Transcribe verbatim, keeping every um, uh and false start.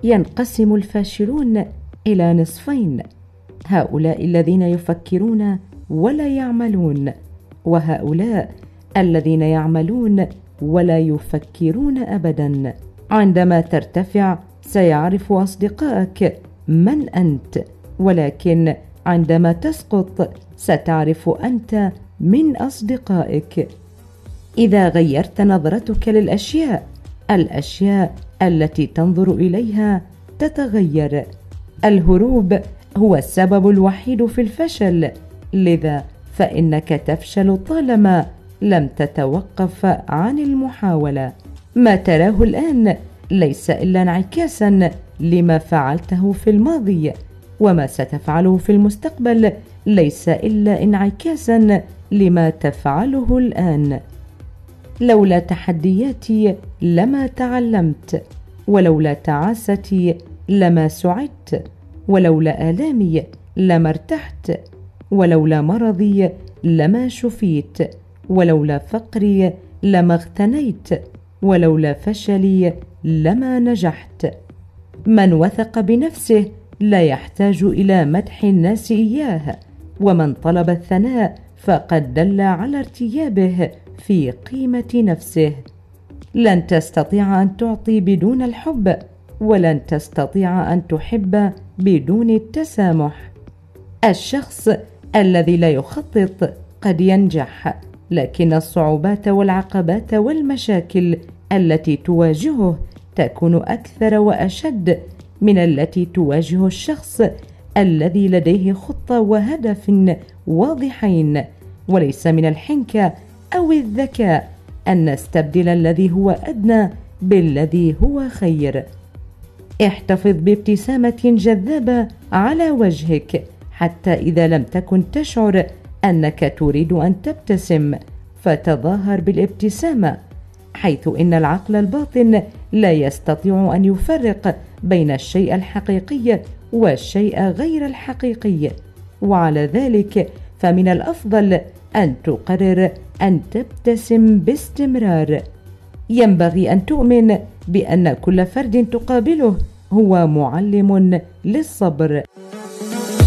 ينقسم الفاشلون إلى نصفين: هؤلاء الذين يفكرون ولا يعملون، وهؤلاء الذين يعملون ولا يفكرون أبدا. عندما ترتفع سيعرف أصدقائك من أنت، ولكن عندما تسقط ستعرف أنت من أصدقائك. إذا غيرت نظرتك للأشياء، الأشياء التي تنظر إليها تتغير. الهروب هو السبب الوحيد في الفشل، لذا فإنك تفشل طالما لم تتوقف عن المحاولة. ما تراه الآن ليس إلا انعكاسا لما فعلته في الماضي، وما ستفعله في المستقبل ليس إلا انعكاسا لما تفعله الآن. لولا تحدياتي لما تعلمت، ولولا تعاستي لما سعدت، ولولا آلامي لما ارتحت، ولولا مرضي لما شفيت، ولولا فقري لما اغتنيت، ولولا فشلي لما نجحت. من وثق بنفسه لا يحتاج إلى مدح الناس إياه، ومن طلب الثناء فقد دل على ارتيابه في قيمة نفسه. لن تستطيع أن تعطي بدون الحب، ولن تستطيع أن تحب بدون التسامح. الشخص الذي لا يخطط قد ينجح، لكن الصعوبات والعقبات والمشاكل التي تواجهه تكون أكثر وأشد من التي تواجه الشخص الذي لديه خطة وهدف واضحين. وليس من الحنكة أو الذكاء أن نستبدل الذي هو أدنى بالذي هو خير. احتفظ بابتسامة جذابة على وجهك، حتى إذا لم تكن تشعر أنك تريد أن تبتسم فتظاهر بالابتسامة، حيث إن العقل الباطن لا يستطيع أن يفرق بين الشيء الحقيقي والشيء غير الحقيقي، وعلى ذلك فمن الأفضل أن تقرر أن تبتسم باستمرار. ينبغي أن تؤمن بأن كل فرد تقابله هو معلم للصبر.